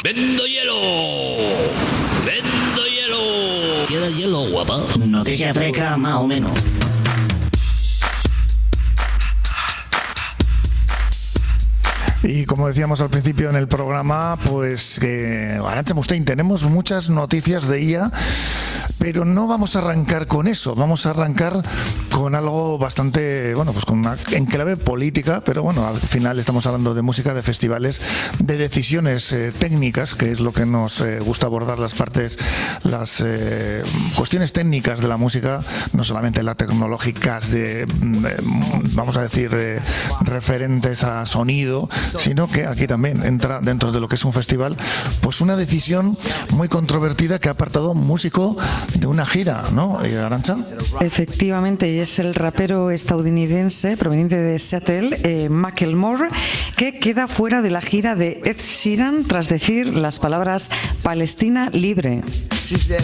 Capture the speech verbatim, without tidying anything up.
Vendo hielo. Vendo hielo. ¿Quieres hielo, guapa? Noticia fresca, más o menos. Y como decíamos al principio en el programa, pues que eh, Arantxa Mustaine, tenemos muchas noticias de ella, pero no vamos a arrancar con eso, vamos a arrancar con algo bastante, bueno, pues con una enclave política, pero bueno, al final estamos hablando de música, de festivales, de decisiones eh, técnicas, que es lo que nos eh, gusta abordar, las partes, las eh, cuestiones técnicas de la música, no solamente las tecnológicas, de, eh, vamos a decir, eh, referentes a sonido, sino que aquí también entra dentro de lo que es un festival, pues una decisión muy controvertida que ha apartado un músico de una gira, ¿no, Arantxa? Efectivamente, y es el rapero estadounidense proveniente de Seattle, eh, Macklemore, que queda fuera de la gira de Ed Sheeran tras decir las palabras Palestina libre.